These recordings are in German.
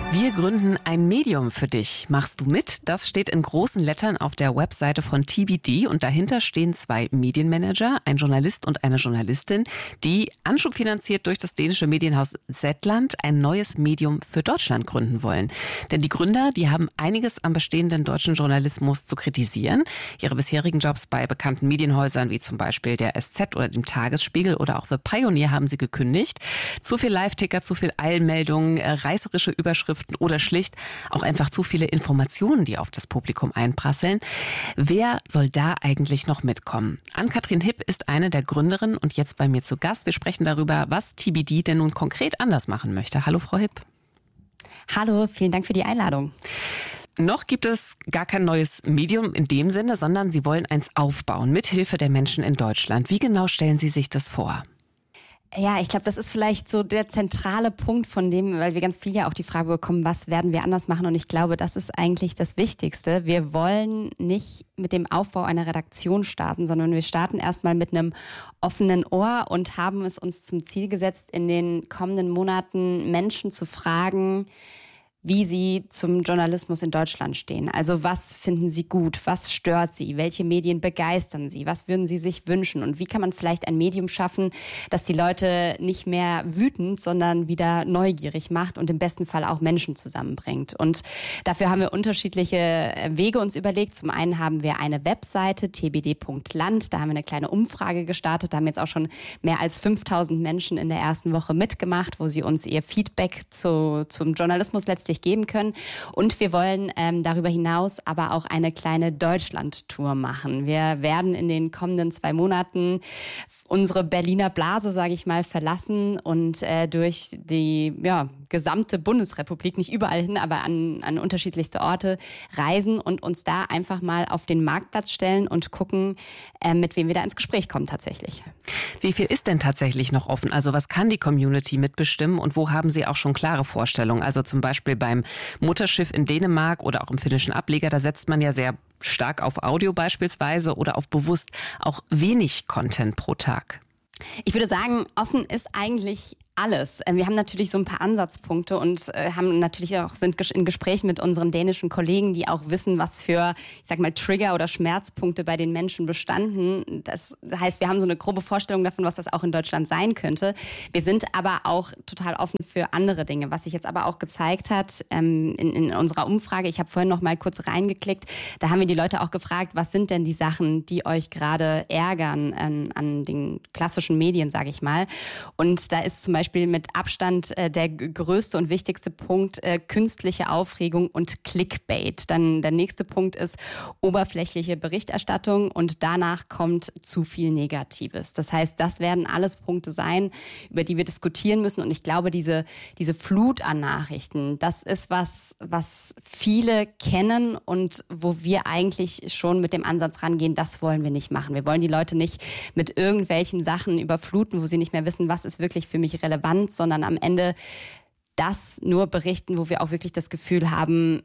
Wir gründen ein Medium für dich. Machst du mit? Das steht in großen Lettern auf der Webseite von TBD und dahinter stehen 2 Medienmanager, ein Journalist und eine Journalistin, die anschubfinanziert durch das dänische Medienhaus Zetland ein neues Medium für Deutschland gründen wollen. Denn die Gründer, die haben einiges am bestehenden deutschen Journalismus zu kritisieren. Ihre bisherigen Jobs bei bekannten Medienhäusern wie zum Beispiel der SZ oder dem Tagesspiegel oder auch The Pioneer haben sie gekündigt. Zu viel Live-Ticker, zu viel Eilmeldungen, reißerische Überschriften oder schlicht auch einfach zu viele Informationen, die auf das Publikum einprasseln. Wer soll da eigentlich noch mitkommen? Ann-Kathrin Hipp ist eine der Gründerinnen und jetzt bei mir zu Gast. Wir sprechen darüber, was TBD denn nun konkret anders machen möchte. Hallo, Frau Hipp. Hallo, vielen Dank für die Einladung. Noch gibt es gar kein neues Medium in dem Sinne, sondern Sie wollen eins aufbauen, mithilfe der Menschen in Deutschland. Wie genau stellen Sie sich das vor? Ja, ich glaube, das ist vielleicht so der zentrale Punkt von dem, weil wir ganz viel ja auch die Frage bekommen, was werden wir anders machen? Und ich glaube, das ist eigentlich das Wichtigste. Wir wollen nicht mit dem Aufbau einer Redaktion starten, sondern wir starten erstmal mit einem offenen Ohr und haben es uns zum Ziel gesetzt, in den kommenden Monaten Menschen zu fragen, wie sie zum Journalismus in Deutschland stehen. Also was finden sie gut, was stört sie, welche Medien begeistern sie, was würden sie sich wünschen und wie kann man vielleicht ein Medium schaffen, das die Leute nicht mehr wütend, sondern wieder neugierig macht und im besten Fall auch Menschen zusammenbringt. Und dafür haben wir unterschiedliche Wege uns überlegt. Zum einen haben wir eine Webseite, tbd.land, da haben wir eine kleine Umfrage gestartet, da haben jetzt auch schon mehr als 5000 Menschen in der ersten Woche mitgemacht, wo sie uns ihr Feedback zum Journalismus letztlich geben können. Und wir wollen darüber hinaus aber auch eine kleine Deutschland-Tour machen. Wir werden in den kommenden 2 Monaten unsere Berliner Blase, sage ich mal, verlassen und durch die gesamte Bundesrepublik, nicht überall hin, aber an unterschiedlichste Orte reisen und uns da einfach mal auf den Marktplatz stellen und gucken, mit wem wir da ins Gespräch kommen tatsächlich. Wie viel ist denn tatsächlich noch offen? Also was kann die Community mitbestimmen und wo haben Sie auch schon klare Vorstellungen? Also zum Beispiel beim Mutterschiff in Dänemark oder auch im finnischen Ableger, da setzt man ja sehr stark auf Audio beispielsweise oder auf bewusst auch wenig Content pro Tag. Ich würde sagen, offen ist eigentlich alles. Wir haben natürlich so ein paar Ansatzpunkte und haben natürlich auch sind in Gesprächen mit unseren dänischen Kollegen, die auch wissen, was für, ich sag mal, Trigger oder Schmerzpunkte bei den Menschen bestanden. Das heißt, wir haben so eine grobe Vorstellung davon, was das auch in Deutschland sein könnte. Wir sind aber auch total offen für andere Dinge. Was sich jetzt aber auch gezeigt hat in unserer Umfrage, ich habe vorhin noch mal kurz reingeklickt, da haben wir die Leute auch gefragt, was sind denn die Sachen, die euch gerade ärgern an den klassischen Medien, sage ich mal. Und da ist zum Beispiel mit Abstand der größte und wichtigste Punkt künstliche Aufregung und Clickbait. Dann der nächste Punkt ist oberflächliche Berichterstattung und danach kommt zu viel Negatives. Das heißt, das werden alles Punkte sein, über die wir diskutieren müssen. Und ich glaube, diese Flut an Nachrichten, das ist was viele kennen und wo wir eigentlich schon mit dem Ansatz rangehen, das wollen wir nicht machen. Wir wollen die Leute nicht mit irgendwelchen Sachen überfluten, wo sie nicht mehr wissen, was ist wirklich für mich relevant, sondern am Ende das nur berichten, wo wir auch wirklich das Gefühl haben,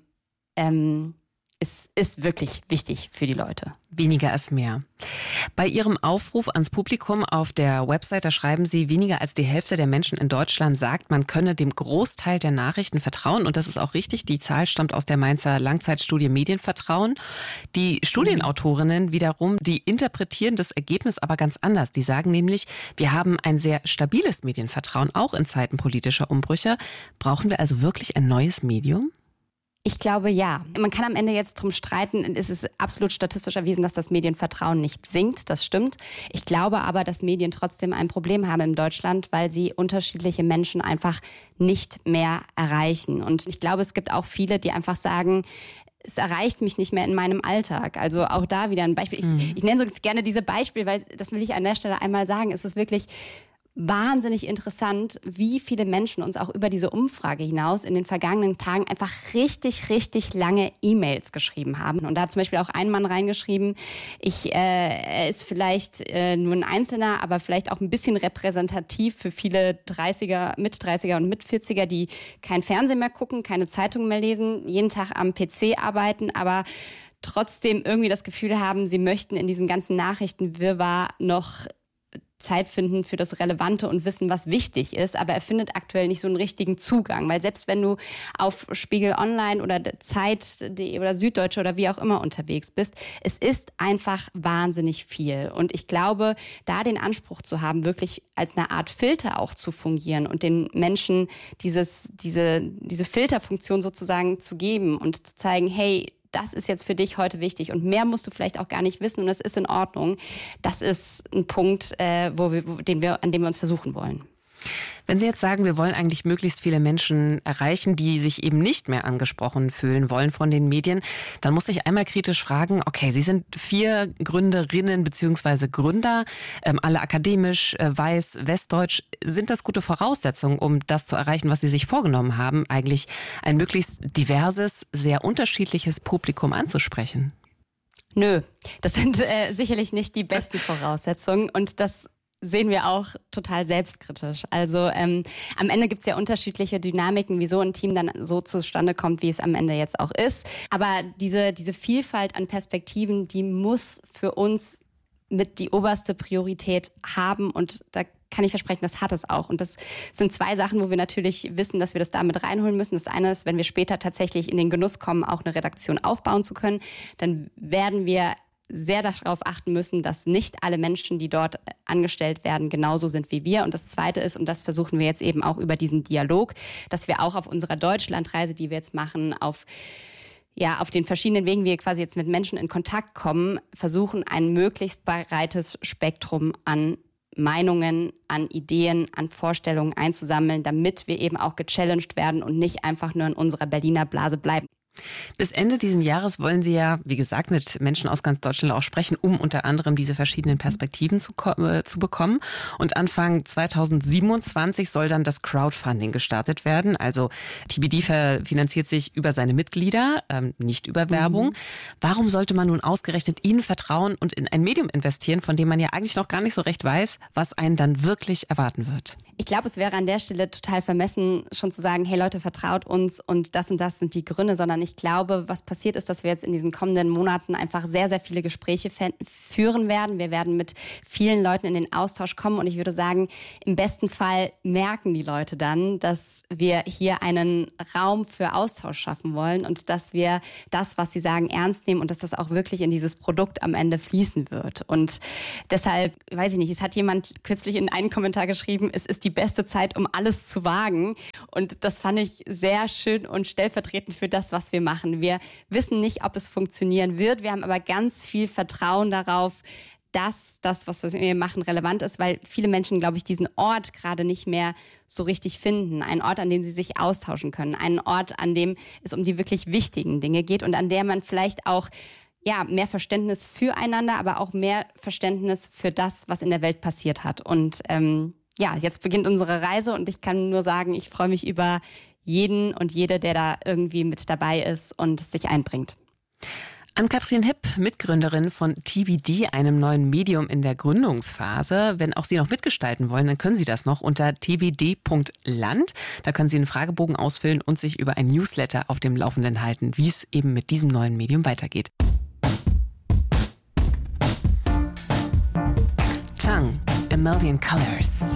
es ist wirklich wichtig für die Leute. Weniger ist mehr. Bei Ihrem Aufruf ans Publikum auf der Website, da schreiben Sie, weniger als die Hälfte der Menschen in Deutschland sagt, man könne dem Großteil der Nachrichten vertrauen. Und das ist auch richtig. Die Zahl stammt aus der Mainzer Langzeitstudie Medienvertrauen. Die Studienautorinnen wiederum, die interpretieren das Ergebnis aber ganz anders. Die sagen nämlich, wir haben ein sehr stabiles Medienvertrauen, auch in Zeiten politischer Umbrüche. Brauchen wir also wirklich ein neues Medium? Ich glaube, ja. Man kann am Ende jetzt drum streiten, es ist absolut statistisch erwiesen, dass das Medienvertrauen nicht sinkt, das stimmt. Ich glaube aber, dass Medien trotzdem ein Problem haben in Deutschland, weil sie unterschiedliche Menschen einfach nicht mehr erreichen. Und ich glaube, es gibt auch viele, die einfach sagen, es erreicht mich nicht mehr in meinem Alltag. Also auch da wieder ein Beispiel. Ich nenne so gerne diese Beispiele, weil das will ich an der Stelle einmal sagen. Es ist wirklich wahnsinnig interessant, wie viele Menschen uns auch über diese Umfrage hinaus in den vergangenen Tagen einfach richtig, richtig lange E-Mails geschrieben haben. Und da hat zum Beispiel auch ein Mann reingeschrieben, er ist vielleicht nur ein Einzelner, aber vielleicht auch ein bisschen repräsentativ für viele 30er, Mit-30er und Mit-40er, die kein Fernsehen mehr gucken, keine Zeitung mehr lesen, jeden Tag am PC arbeiten, aber trotzdem irgendwie das Gefühl haben, sie möchten in diesem ganzen Nachrichtenwirrwarr noch Zeit finden für das Relevante und wissen, was wichtig ist. Aber er findet aktuell nicht so einen richtigen Zugang. Weil selbst wenn du auf Spiegel Online oder Zeit.de oder Süddeutsche oder wie auch immer unterwegs bist, es ist einfach wahnsinnig viel. Und ich glaube, da den Anspruch zu haben, wirklich als eine Art Filter auch zu fungieren und den Menschen diese Filterfunktion sozusagen zu geben und zu zeigen, hey, das ist jetzt für dich heute wichtig und mehr musst du vielleicht auch gar nicht wissen und es ist in Ordnung. Das ist ein Punkt, an dem wir uns versuchen wollen. Wenn Sie jetzt sagen, wir wollen eigentlich möglichst viele Menschen erreichen, die sich eben nicht mehr angesprochen fühlen wollen von den Medien, dann muss ich einmal kritisch fragen, okay, Sie sind 4 Gründerinnen bzw. Gründer, alle akademisch, weiß, westdeutsch. Sind das gute Voraussetzungen, um das zu erreichen, was Sie sich vorgenommen haben, eigentlich ein möglichst diverses, sehr unterschiedliches Publikum anzusprechen? Nö, das sind sicherlich nicht die besten Voraussetzungen und das sehen wir auch total selbstkritisch. Also am Ende gibt es ja unterschiedliche Dynamiken, wieso ein Team dann so zustande kommt, wie es am Ende jetzt auch ist. Aber diese Vielfalt an Perspektiven, die muss für uns mit die oberste Priorität haben und da kann ich versprechen, das hat es auch. Und das sind 2 Sachen, wo wir natürlich wissen, dass wir das da mit reinholen müssen. Das eine ist, wenn wir später tatsächlich in den Genuss kommen, auch eine Redaktion aufbauen zu können, dann werden wir sehr darauf achten müssen, dass nicht alle Menschen, die dort angestellt werden, genauso sind wie wir. Und das Zweite ist, und das versuchen wir jetzt eben auch über diesen Dialog, dass wir auch auf unserer Deutschlandreise, die wir jetzt machen, auf den verschiedenen Wegen, wie wir quasi jetzt mit Menschen in Kontakt kommen, versuchen, ein möglichst breites Spektrum an Meinungen, an Ideen, an Vorstellungen einzusammeln, damit wir eben auch gechallenged werden und nicht einfach nur in unserer Berliner Blase bleiben. Bis Ende diesen Jahres wollen Sie ja, wie gesagt, mit Menschen aus ganz Deutschland auch sprechen, um unter anderem diese verschiedenen Perspektiven zu bekommen. Und Anfang 2027 soll dann das Crowdfunding gestartet werden. Also TBD finanziert sich über seine Mitglieder, nicht über Werbung. Warum sollte man nun ausgerechnet Ihnen vertrauen und in ein Medium investieren, von dem man ja eigentlich noch gar nicht so recht weiß, was einen dann wirklich erwarten wird? Ich glaube, es wäre an der Stelle total vermessen, schon zu sagen, hey Leute, vertraut uns und das sind die Gründe, sondern ich glaube, was passiert ist, dass wir jetzt in diesen kommenden Monaten einfach sehr, sehr viele Gespräche führen werden. Wir werden mit vielen Leuten in den Austausch kommen und ich würde sagen, im besten Fall merken die Leute dann, dass wir hier einen Raum für Austausch schaffen wollen und dass wir das, was sie sagen, ernst nehmen und dass das auch wirklich in dieses Produkt am Ende fließen wird. Und deshalb, weiß ich nicht, es hat jemand kürzlich in einen Kommentar geschrieben, es ist die beste Zeit, um alles zu wagen. Und das fand ich sehr schön und stellvertretend für das, was wir machen. Wir wissen nicht, ob es funktionieren wird. Wir haben aber ganz viel Vertrauen darauf, dass das, was wir machen, relevant ist, weil viele Menschen, glaube ich, diesen Ort gerade nicht mehr so richtig finden. Ein Ort, an dem sie sich austauschen können. Ein Ort, an dem es um die wirklich wichtigen Dinge geht und an der man vielleicht auch mehr Verständnis füreinander, aber auch mehr Verständnis für das, was in der Welt passiert hat. Und jetzt beginnt unsere Reise und ich kann nur sagen, ich freue mich über jeden und jede, der da irgendwie mit dabei ist und sich einbringt. Ann-Kathrin Hipp, Mitgründerin von TBD, einem neuen Medium in der Gründungsphase. Wenn auch Sie noch mitgestalten wollen, dann können Sie das noch unter tbd.land. Da können Sie einen Fragebogen ausfüllen und sich über ein Newsletter auf dem Laufenden halten, wie es eben mit diesem neuen Medium weitergeht. Tongue, a Million Colors.